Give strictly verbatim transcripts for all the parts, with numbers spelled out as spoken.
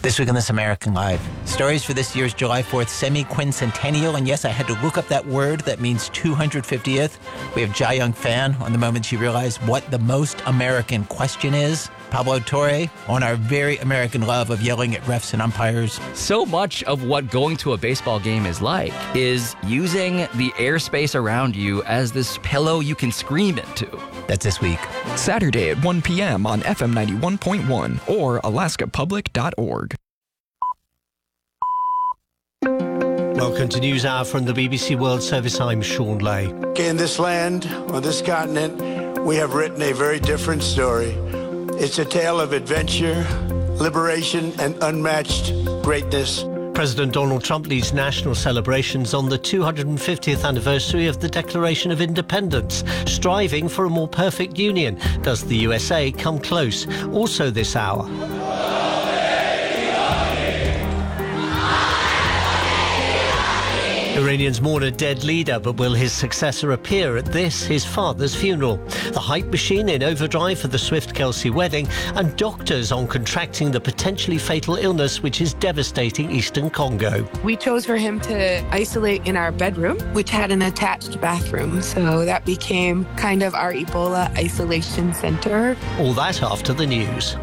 This week on This American Live, stories for this year's July fourth semi-quincentennial. And yes, I had to look up that word that means two hundred fiftieth. We have Jai Young Fan on the moment she realized what the most American question is. Pablo Torre on our very American love of yelling at refs and umpires. So much of what going to a baseball game is like is using the airspace around you as this pillow you can scream into. That's this week. Saturday at one p.m. on F M ninety-one point one or alaska public dot org. Welcome to News Hour from the B B C World Service. I'm Sean Lay. In this land, on this continent, we have written a very different story. It's a tale of adventure, liberation, and unmatched greatness. President Donald Trump leads national celebrations on the two hundred fiftieth anniversary of the Declaration of Independence, striving for a more perfect union. Does the U S A come close? Also this hour. Iranians mourn a dead leader, but will his successor appear at this, his father's funeral? The hype machine in overdrive for the Swift-Kelsey wedding, and doctors on contracting the potentially fatal illness which is devastating eastern Congo. We chose for him to isolate in our bedroom, which had an attached bathroom, so that became kind of our Ebola isolation center. All that after the news.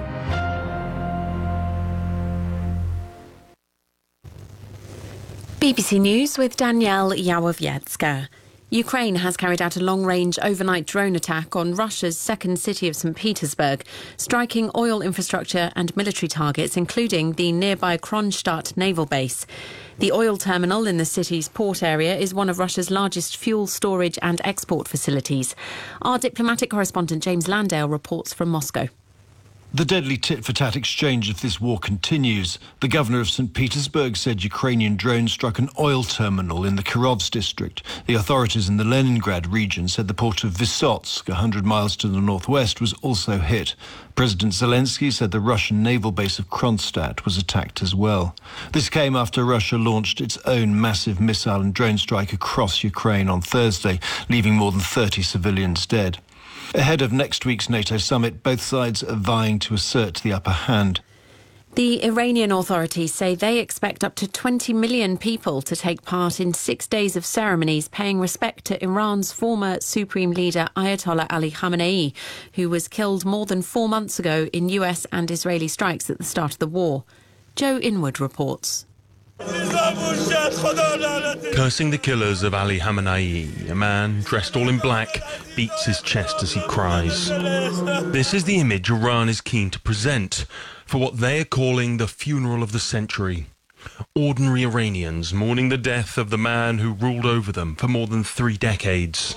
B B C News with Danielle Yawowiecka. Ukraine has carried out a long-range overnight drone attack on Russia's second city of Saint Petersburg, striking oil infrastructure and military targets, including the nearby Kronstadt naval base. The oil terminal in the city's port area is one of Russia's largest fuel storage and export facilities. Our diplomatic correspondent James Landale reports from Moscow. The deadly tit-for-tat exchange of this war continues. The governor of Saint Petersburg said Ukrainian drones struck an oil terminal in the Kirovsk district. The authorities in the Leningrad region said the port of Vysotsk, one hundred miles to the northwest, was also hit. President Zelensky said the Russian naval base of Kronstadt was attacked as well. This came after Russia launched its own massive missile and drone strike across Ukraine on Thursday, leaving more than thirty civilians dead. Ahead of next week's NATO summit, both sides are vying to assert the upper hand. The Iranian authorities say they expect up to twenty million people to take part in six days of ceremonies paying respect to Iran's former supreme leader Ayatollah Ali Khamenei, who was killed more than four months ago in U S and Israeli strikes at the start of the war. Joe Inwood reports. Cursing the killers of Ali Khamenei, a man dressed all in black beats his chest as he cries. This is the image Iran is keen to present for what they are calling the funeral of the century. Ordinary Iranians mourning the death of the man who ruled over them for more than three decades.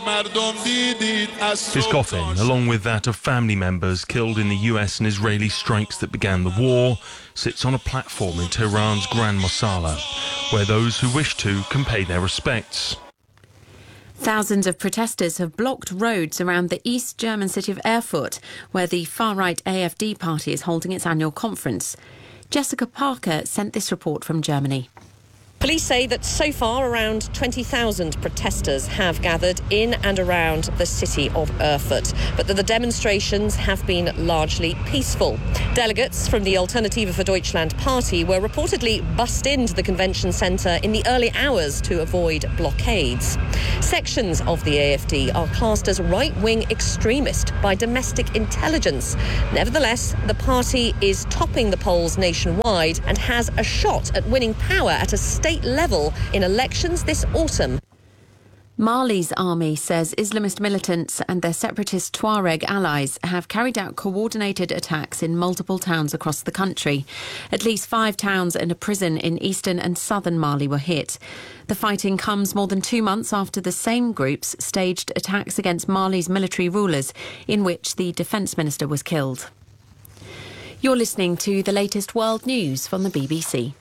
His coffin, along with that of family members killed in the U S and Israeli strikes that began the war, sits on a platform in Tehran's Grand Mosala, where those who wish to can pay their respects. Thousands of protesters have blocked roads around the East German city of Erfurt, where the far-right A F D party is holding its annual conference. Jessica Parker sent this report from Germany. Police say that so far around twenty thousand protesters have gathered in and around the city of Erfurt, but that the demonstrations have been largely peaceful. Delegates from the Alternative für Deutschland party were reportedly bussed into the convention centre in the early hours to avoid blockades. Sections of the A F D are classed as right-wing extremist by domestic intelligence. Nevertheless, the party is topping the polls nationwide and has a shot at winning power at a state level in elections this autumn. Mali's army says Islamist militants and their separatist Tuareg allies have carried out coordinated attacks in multiple towns across the country. At least five towns and a prison in eastern and southern Mali were hit. The fighting comes more than two months after the same groups staged attacks against Mali's military rulers, in which the defence minister was killed. You're listening to the latest world news from the B B C.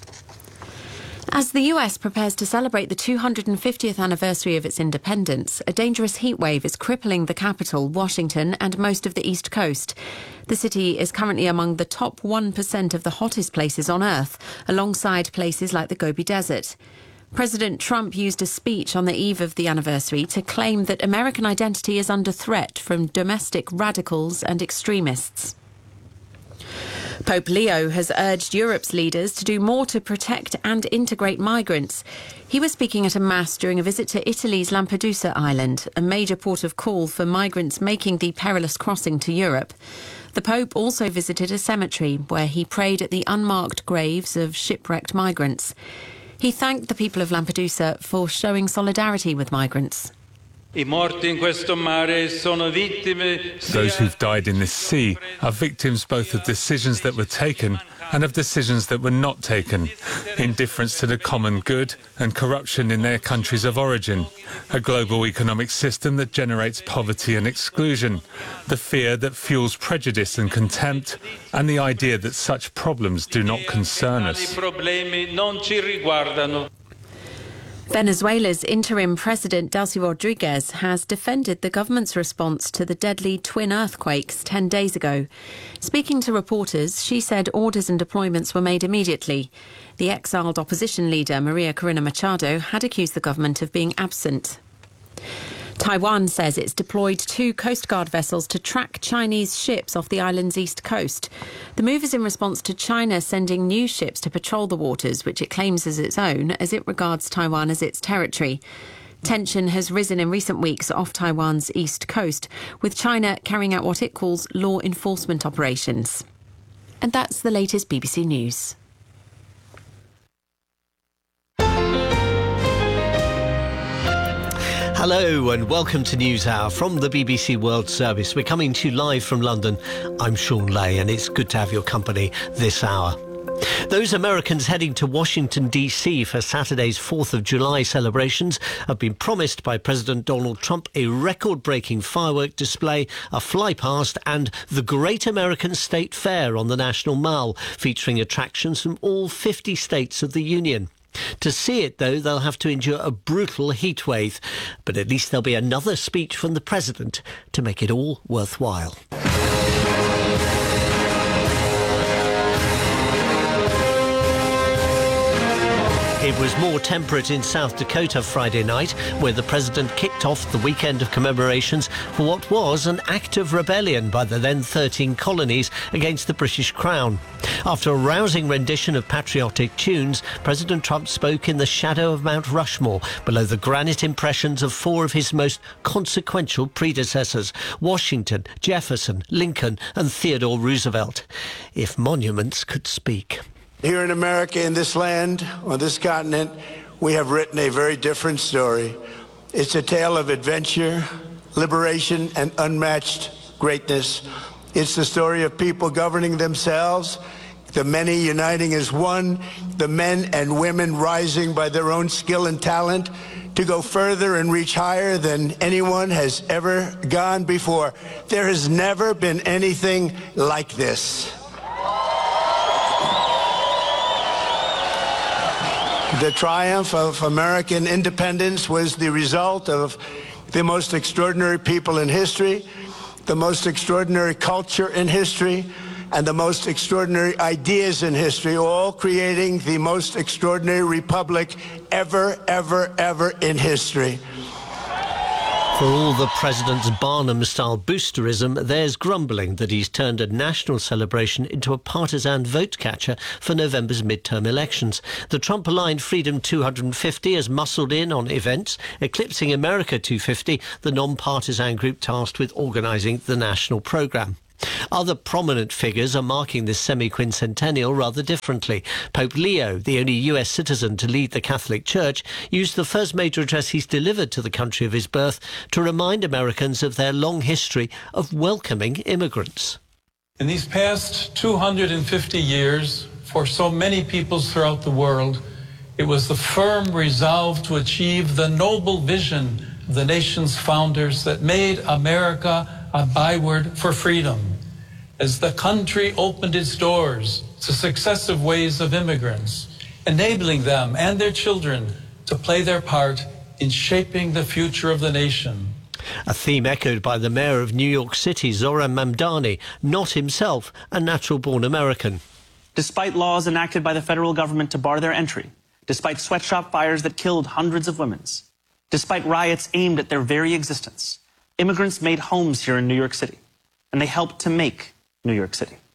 As the U S prepares to celebrate the two hundred fiftieth anniversary of its independence, a dangerous heatwave is crippling the capital, Washington, and most of the East Coast. The city is currently among the top one percent of the hottest places on Earth, alongside places like the Gobi Desert. President Trump used a speech on the eve of the anniversary to claim that American identity is under threat from domestic radicals and extremists. Pope Pope Leo has urged Europe's leaders to do more to protect and integrate migrants. He was speaking at a mass during a visit to Italy's Lampedusa island, a major port of call for migrants making the perilous crossing to Europe. The Pope also visited a cemetery where he prayed at the unmarked graves of shipwrecked migrants. He thanked the people of Lampedusa for showing solidarity with migrants. Those who've died in this sea are victims both of decisions that were taken and of decisions that were not taken, indifference to the common good and corruption in their countries of origin, a global economic system that generates poverty and exclusion, the fear that fuels prejudice and contempt, and the idea that such problems do not concern us. Venezuela's interim president, Delcy Rodriguez, has defended the government's response to the deadly twin earthquakes ten days ago. Speaking to reporters, she said orders and deployments were made immediately. The exiled opposition leader, Maria Corina Machado, had accused the government of being absent. Taiwan says it's deployed two Coast Guard vessels to track Chinese ships off the island's east coast. The move is in response to China sending new ships to patrol the waters, which it claims as its own, as it regards Taiwan as its territory. Tension has risen in recent weeks off Taiwan's east coast, with China carrying out what it calls law enforcement operations. And that's the latest B B C News. Hello and welcome to NewsHour from the B B C World Service. We're coming to you live from London. I'm Sean Lay and it's good to have your company this hour. Those Americans heading to Washington, D C for Saturday's fourth of July celebrations have been promised by President Donald Trump a record-breaking firework display, a flypast and the Great American State Fair on the National Mall, featuring attractions from all fifty states of the Union. To see it, though, they'll have to endure a brutal heatwave. But at least there'll be another speech from the president to make it all worthwhile. It was more temperate in South Dakota Friday night, where the president kicked off the weekend of commemorations for what was an act of rebellion by the then thirteen colonies against the British Crown. After a rousing rendition of patriotic tunes, President Trump spoke in the shadow of Mount Rushmore, below the granite impressions of four of his most consequential predecessors, Washington, Jefferson, Lincoln and Theodore Roosevelt. If monuments could speak. Here in America, in this land, on this continent, we have written a very different story. It's a tale of adventure, liberation, and unmatched greatness. It's the story of people governing themselves, the many uniting as one, the men and women rising by their own skill and talent to go further and reach higher than anyone has ever gone before. There has never been anything like this. The triumph of American independence was the result of the most extraordinary people in history, the most extraordinary culture in history, and the most extraordinary ideas in history, all creating the most extraordinary republic ever, ever, ever in history. For all the president's Barnum-style boosterism, there's grumbling that he's turned a national celebration into a partisan vote catcher for November's midterm elections. The Trump-aligned Freedom two hundred fifty has muscled in on events, eclipsing America two fifty, the non-partisan group tasked with organising the national programme. Other prominent figures are marking this semi-quincentennial rather differently. Pope Leo, the only U S citizen to lead the Catholic Church, used the first major address he's delivered to the country of his birth to remind Americans of their long history of welcoming immigrants. In these past two hundred fifty years, for so many peoples throughout the world, it was the firm resolve to achieve the noble vision of the nation's founders that made America a byword for freedom. As the country opened its doors to successive waves of immigrants, enabling them and their children to play their part in shaping the future of the nation. A theme echoed by the mayor of New York City, Zohran Mamdani, not himself a natural-born American. Despite laws enacted by the federal government to bar their entry, despite sweatshop fires that killed hundreds of women, despite riots aimed at their very existence, immigrants made homes here in New York City, and they helped to make New York City.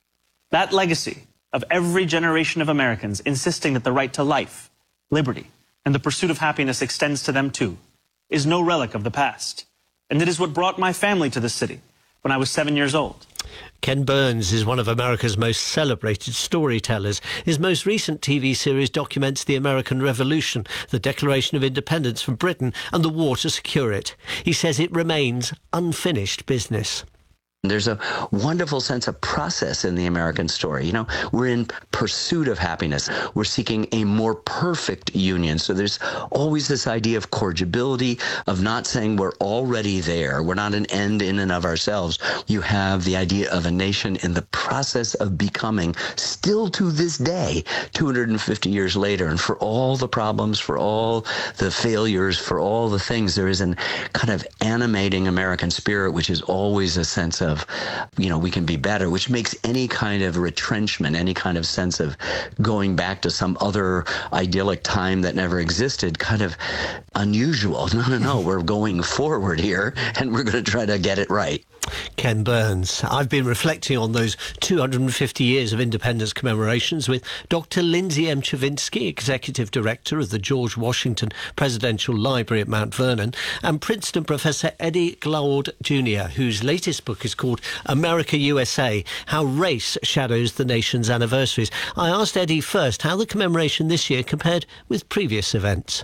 That legacy of every generation of Americans insisting that the right to life, liberty, and the pursuit of happiness extends to them too, is no relic of the past. And it is what brought my family to the city when I was seven years old. Ken Burns is one of America's most celebrated storytellers. His most recent T V series documents the American Revolution, the Declaration of Independence from Britain, and the war to secure it. He says it remains unfinished business. There's a wonderful sense of process in the American story. You know, we're in pursuit of happiness. We're seeking a more perfect union. So there's always this idea of cordiality, of not saying we're already there. We're not an end in and of ourselves. You have the idea of a nation in the process of becoming, still to this day, two hundred fifty years later. And for all the problems, for all the failures, for all the things, there is an kind of animating American spirit, which is always a sense of of, you know, we can be better, which makes any kind of retrenchment, any kind of sense of going back to some other idyllic time that never existed kind of unusual. No, no, no, we're going forward here and we're going to try to get it right. Ken Burns. I've been reflecting on those two hundred fifty years of independence commemorations with Doctor Lindsay M. Chavinsky, Executive Director of the George Washington Presidential Library at Mount Vernon, and Princeton Professor Eddie Glaude Junior, whose latest book is called America U S A, How Race Shadows the Nation's Anniversaries. I asked Eddie first how the commemoration this year compared with previous events.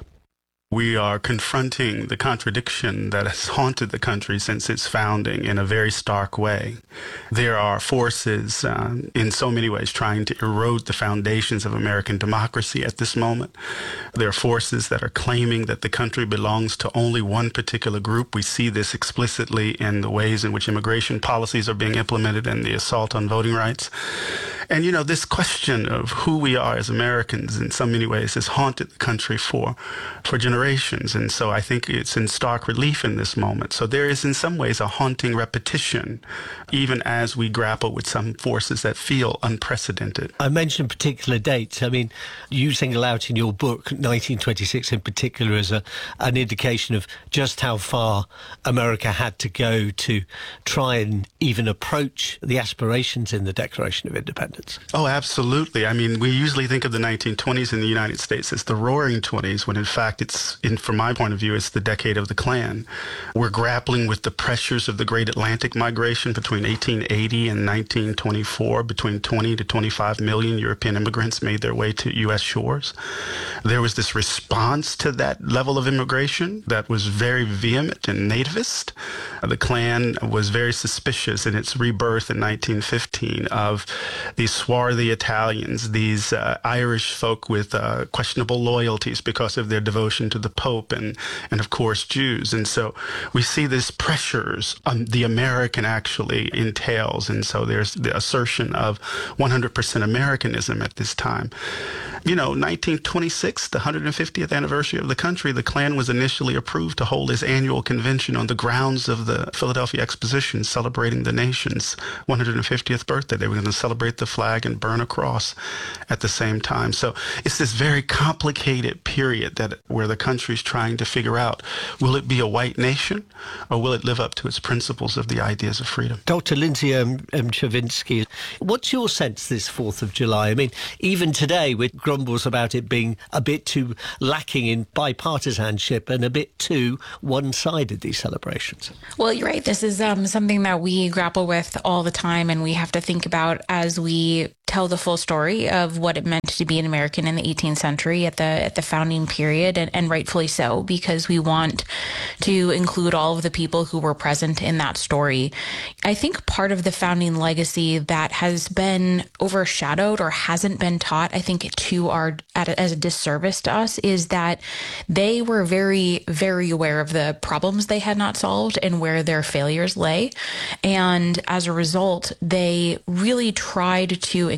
We are confronting the contradiction that has haunted the country since its founding in a very stark way. There are forces uh, in so many ways trying to erode the foundations of American democracy at this moment. There are forces that are claiming that the country belongs to only one particular group. We see this explicitly in the ways in which immigration policies are being implemented and the assault on voting rights. And, you know, this question of who we are as Americans in so many ways has haunted the country for, for generations. And so I think it's in stark relief in this moment. So there is in some ways a haunting repetition, even as we grapple with some forces that feel unprecedented. I mentioned particular dates. I mean, you single out in your book nineteen twenty-six in particular as a, an indication of just how far America had to go to try and even approach the aspirations in the Declaration of Independence. Oh, absolutely. I mean, we usually think of the nineteen twenties in the United States as the Roaring Twenties, when in fact it's, in, from my point of view, it's the decade of the Klan. We're grappling with the pressures of the Great Atlantic Migration between eighteen eighty and nineteen twenty-four. Between twenty to twenty-five million European immigrants made their way to U S shores. There was this response to that level of immigration that was very vehement and nativist. The Klan was very suspicious in its rebirth in nineteen fifteen of these swarthy Italians, these uh, Irish folk with uh, questionable loyalties because of their devotion to the Pope and, and of course, Jews. And so we see these pressures um, the American actually entails. And so there's the assertion of one hundred percent Americanism at this time. You know, nineteen twenty-six, the one hundred fiftieth anniversary of the country, the Klan was initially approved to hold its annual convention on the grounds of the Philadelphia Exposition, celebrating the nation's one hundred fiftieth birthday. They were going to celebrate the flag and burn a cross at the same time. So it's this very complicated period that where the country's trying to figure out, will it be a white nation or will it live up to its principles of the ideas of freedom? Doctor Lindsay M. M. Chavinsky, what's your sense this fourth of July? I mean, even today with grumbles about it being a bit too lacking in bipartisanship and a bit too one-sided, these celebrations. Well, you're right. This is um, something that we grapple with all the time and we have to think about as we tell the full story of what it meant to be an American in the eighteenth century at the at the founding period, and, and rightfully so, because we want to include all of the people who were present in that story. I think part of the founding legacy that has been overshadowed or hasn't been taught, I think, to our at a, as a disservice to us, is that they were very, very aware of the problems they had not solved and where their failures lay. And as a result, they really tried to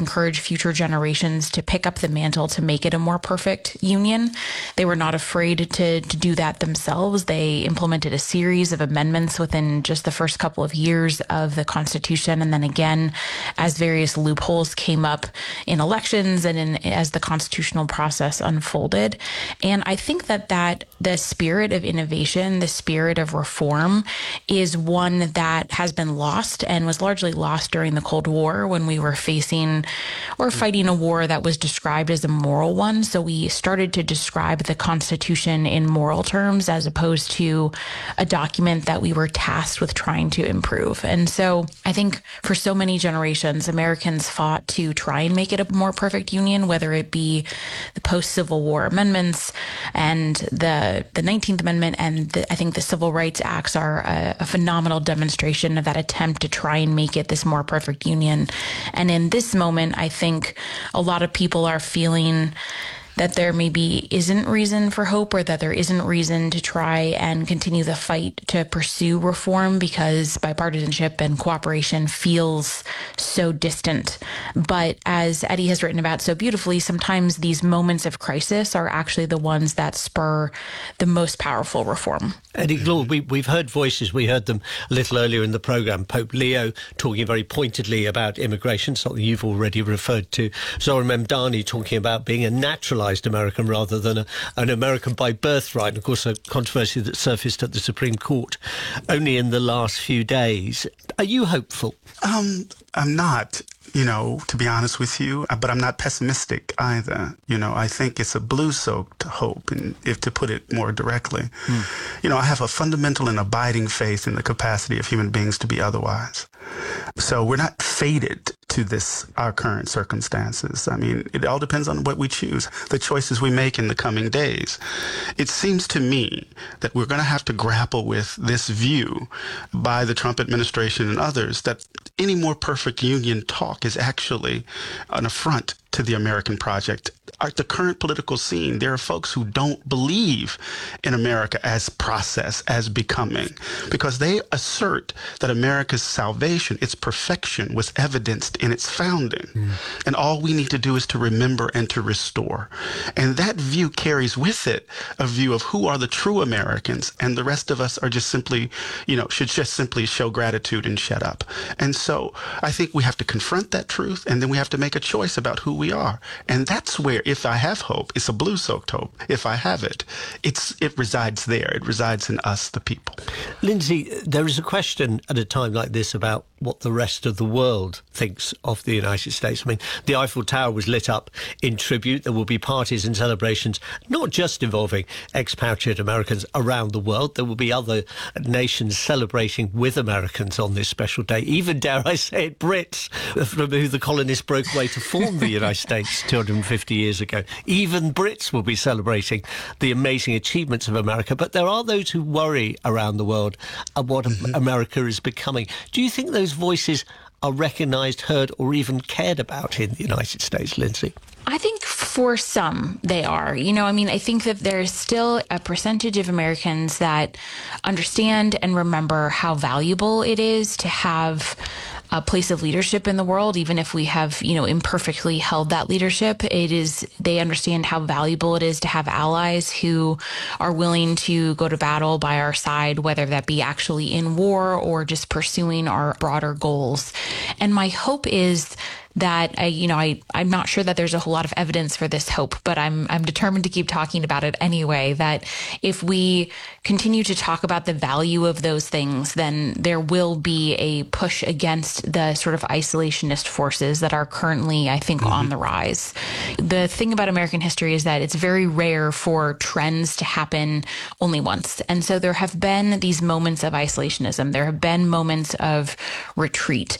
encourage future generations to pick up the mantle to make it a more perfect union. They were not afraid to, to do that themselves. They implemented a series of amendments within just the first couple of years of the Constitution. And then again, as various loopholes came up in elections and in, as the constitutional process unfolded. And I think that, that the spirit of innovation, the spirit of reform is one that has been lost and was largely lost during the Cold War when we were facing or fighting a war that was described as a moral one. So we started to describe the Constitution in moral terms as opposed to a document that we were tasked with trying to improve. And so I think for so many generations, Americans fought to try and make it a more perfect union, whether it be the post-Civil War amendments and the, the nineteenth Amendment, and the, I think the Civil Rights Acts are a, a phenomenal demonstration of that attempt to try and make it this more perfect union. And in this moment, I think a lot of people are feeling that there maybe isn't reason for hope, or that there isn't reason to try and continue the fight to pursue reform because bipartisanship and cooperation feels so distant. But as Eddie has written about so beautifully, sometimes these moments of crisis are actually the ones that spur the most powerful reform. Eddie Glaude, we, we've heard voices. We heard them a little earlier in the programme. Pope Leo talking very pointedly about immigration, something you've already referred to. Zoran Memdani talking about being a naturalised American rather than a, an American by birthright. And of course, a controversy that surfaced at the Supreme Court only in the last few days. Are you hopeful? Um, I'm not. You know, to be honest with you, but I'm not pessimistic either. You know, I think it's a blue-soaked hope, and if to put it more directly, mm. you know, I have a fundamental and abiding faith in the capacity of human beings to be otherwise. So we're not fated to this, our current circumstances. I mean, it all depends on what we choose, the choices we make in the coming days. It seems to me that we're going to have to grapple with this view by the Trump administration and others that any more perfect union talk is actually an affront to the American project. At the current political scene, there are folks who don't believe in America as process, as becoming, because they assert that America's salvation, its perfection, was evidenced in its founding. Mm. And all we need to do is to remember and to restore. And that view carries with it a view of who are the true Americans, and the rest of us are just simply, you know, should just simply show gratitude and shut up. And so I think we have to confront that truth, and then we have to make a choice about who we are. And that's where, if I have hope, it's a blue-soaked hope. If I have it, it's it resides there. It resides in us, the people. Lindsay, there is a question at a time like this about what the rest of the world thinks of the United States. I mean, the Eiffel Tower was lit up in tribute. There will be parties and celebrations, not just involving expatriate Americans around the world. There will be other nations celebrating with Americans on this special day. Even, dare I say it, Brits, from who the colonists broke away to form the United States two hundred fifty years ago. Even Brits will be celebrating the amazing achievements of America. But there are those who worry around the world at what mm-hmm. America is becoming. Do you think those voices are recognised, heard, or even cared about in the United States, Lindsay? I think for some they are. You know, I mean, I think that there's still a percentage of Americans that understand and remember how valuable it is to have a place of leadership in the world, even if we have, you know, imperfectly held that leadership. It is, they understand how valuable it is to have allies who are willing to go to battle by our side, whether that be actually in war or just pursuing our broader goals. And my hope is that I, you know, I, I'm not sure that there's a whole lot of evidence for this hope, but I'm, I'm determined to keep talking about it anyway, that if we continue to talk about the value of those things, then there will be a push against the sort of isolationist forces that are currently, I think, mm-hmm. on the rise. The thing about American history is that it's very rare for trends to happen only once. And so there have been these moments of isolationism. There have been moments of retreat.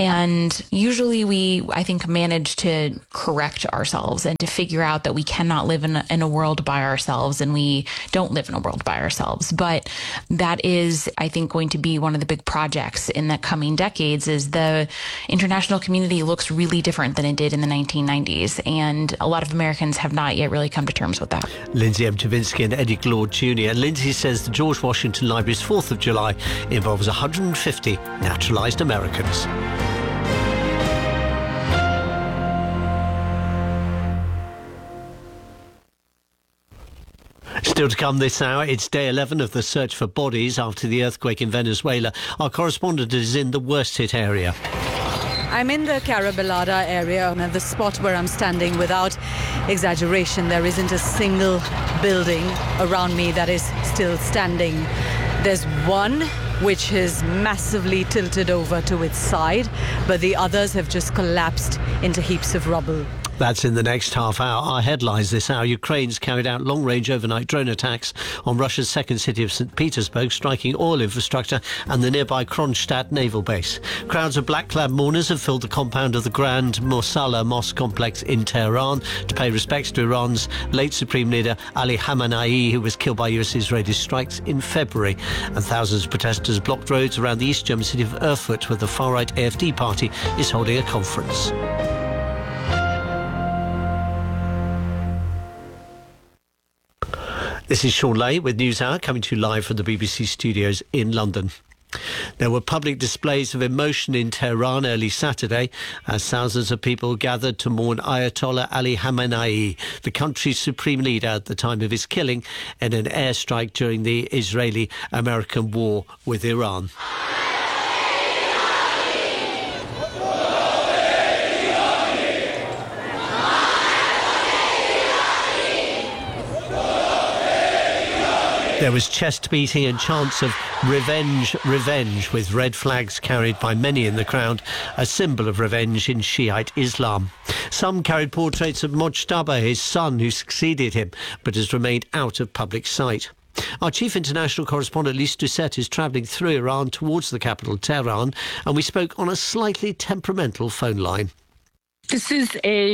And usually we, I think, manage to correct ourselves and to figure out that we cannot live in a, in a world by ourselves, and we don't live in a world by ourselves. But that is, I think, going to be one of the big projects in the coming decades. Is the international community looks really different than it did in the nineteen nineties, and a lot of Americans have not yet really come to terms with that. Lindsay M. Chavinsky and Eddie Glaude Junior Lindsay says the George Washington Library's fourth of July involves one hundred fifty naturalised Americans. Still to come this hour, it's day eleven of the search for bodies after the earthquake in Venezuela. Our correspondent is in the worst-hit area. I'm in the Carabelada area, and at the spot where I'm standing, without exaggeration, there isn't a single building around me that is still standing. There's one which is massively tilted over to its side, but the others have just collapsed into heaps of rubble. That's in the next half hour. Our headlines this hour: Ukraine's carried out long-range overnight drone attacks on Russia's second city of Saint Petersburg, striking oil infrastructure and the nearby Kronstadt naval base. Crowds of black-clad mourners have filled the compound of the Grand Mosala Mosque complex in Tehran to pay respects to Iran's late Supreme Leader Ali Khamenei, who was killed by U S-Israeli strikes in February. And thousands of protesters blocked roads around the East German city of Erfurt, where the far-right A F D party is holding a conference. This is Sean Lay with NewsHour, coming to you live from the B B C studios in London. There were public displays of emotion in Tehran early Saturday as thousands of people gathered to mourn Ayatollah Ali Khamenei, the country's supreme leader at the time of his killing in an airstrike during the Israeli-American war with Iran. There was chest beating and chants of revenge, revenge, with red flags carried by many in the crowd, a symbol of revenge in Shiite Islam. Some carried portraits of Mojtaba, his son, who succeeded him, but has remained out of public sight. Our chief international correspondent, Lise Doucette, is travelling through Iran towards the capital, Tehran, and we spoke on a slightly temperamental phone line. This is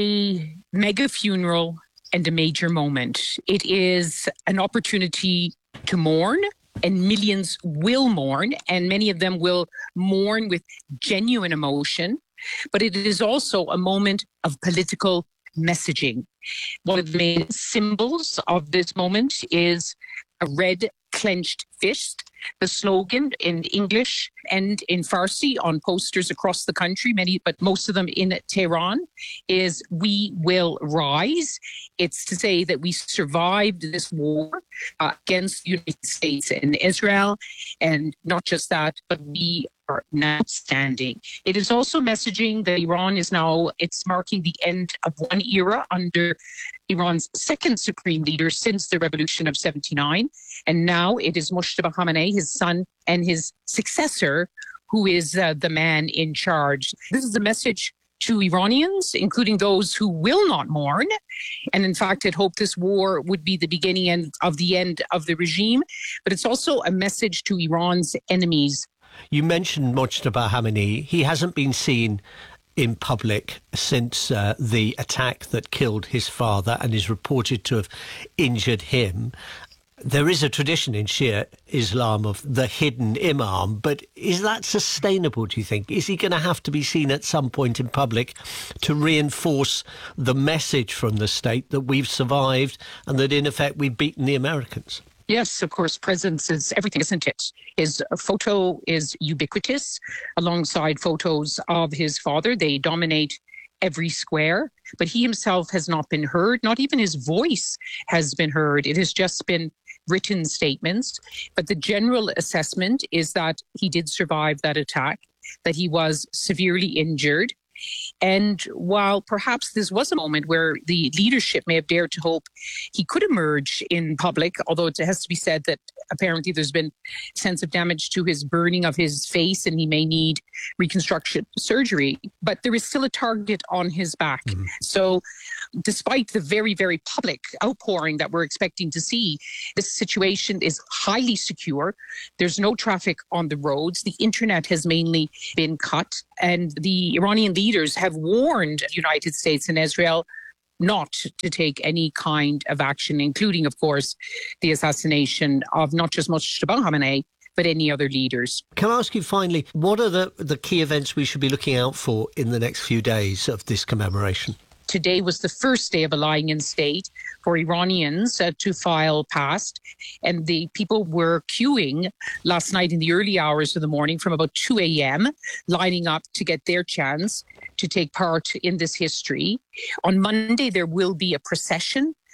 a mega funeral and a major moment. It is an opportunity to mourn, and millions will mourn, and many of them will mourn with genuine emotion. But it is also a moment of political messaging. One of the main symbols of this moment is a red clenched fist. The slogan in English and in Farsi on posters across the country, many, but most of them in Tehran, is "We will rise." It's to say that we survived this war uh, against the United States and Israel. And not just that, but we are now standing. It is also messaging that Iran is now, it's marking the end of one era under Iran's second supreme leader since the revolution of seventy-nine. And now it is Mojtaba Khamenei, his son, and his successor, who is uh, the man in charge. This is a message to Iranians, including those who will not mourn, and in fact had hoped this war would be the beginning and of the end of the regime. But it's also a message to Iran's enemies. You mentioned Mojtaba Khamenei. He hasn't been seen in public since uh, the attack that killed his father and is reported to have injured him. There is a tradition in Shia Islam of the hidden imam, but is that sustainable, do you think? Is he going to have to be seen at some point in public to reinforce the message from the state that we've survived and that, in effect, we've beaten the Americans? Yes, of course, presence is everything, isn't it? His photo is ubiquitous alongside photos of his father. They dominate every square, but he himself has not been heard. Not even his voice has been heard. It has just been written statements. But the general assessment is that he did survive that attack, that he was severely injured. And while perhaps this was a moment where the leadership may have dared to hope he could emerge in public, although it has to be said that apparently there's been a sense of damage to his burning of his face and he may need reconstruction surgery, but there is still a target on his back. Mm-hmm. So despite the very, very public outpouring that we're expecting to see, this situation is highly secure. There's no traffic on the roads. The internet has mainly been cut, and the Iranian leaders have warned the United States and Israel not to take any kind of action, including, of course, the assassination of not just Mojtaba Khamenei, but any other leaders. Can I ask you finally, what are the, the key events we should be looking out for in the next few days of this commemoration? Today was the first day of a lying in state for Iranians uh, to file past, and the people were queuing last night in the early hours of the morning from about two a.m., lining up to get their chance to take part in this history. On Monday, there will be a procession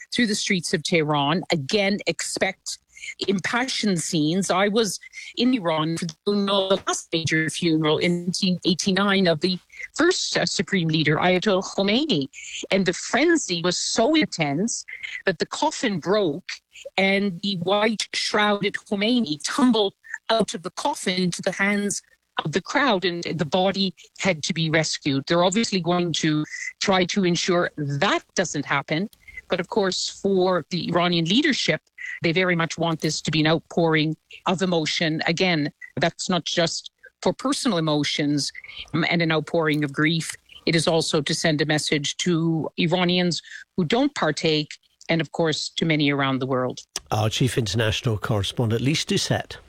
through the streets of Tehran. Again, expect impassioned scenes. I was in Iran for the last major funeral in nineteen eighty-nine of the first uh, supreme leader, Ayatollah Khomeini. And the frenzy was so intense that the coffin broke and the white shrouded Khomeini tumbled out of the coffin into the hands of the crowd, and the body had to be rescued. They're obviously going to try to ensure that doesn't happen. But of course, for the Iranian leadership, they very much want this to be an outpouring of emotion. Again, that's not just for personal emotions um, and an outpouring of grief. It is also to send a message to Iranians who don't partake, and of course, to many around the world. Our chief international correspondent, Lise Doucette.